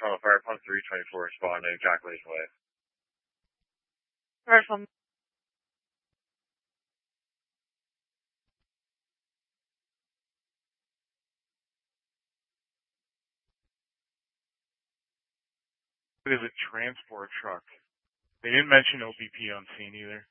Toronto Fire Pump 324 responding, ejaculation wave. Alright, from It is a transport truck. They didn't mention OPP on scene either.